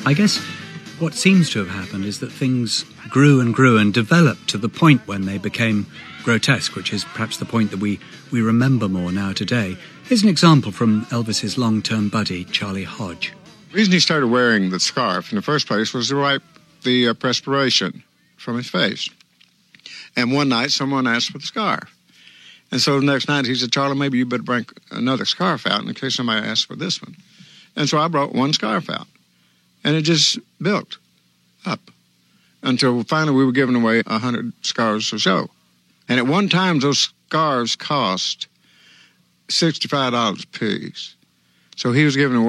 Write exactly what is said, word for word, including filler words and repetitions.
I guess what seems to have happened is that things grew and grew and developed to the point when they became grotesque, which is perhaps the point that we, we remember more now today. Here's an example from Elvis's long-term buddy, Charlie Hodge. The reason he started wearing the scarf in the first place was to wipe the uh, perspiration from his face. And one night, someone asked for the scarf. And so the next night, he said, Charlie, maybe you better bring another scarf out in case somebody asks for this one. And so I brought one scarf out. And it just built up until finally we were giving away one hundred scarves a show. And at one time, those scarves cost sixty-five dollars a piece. So he was giving away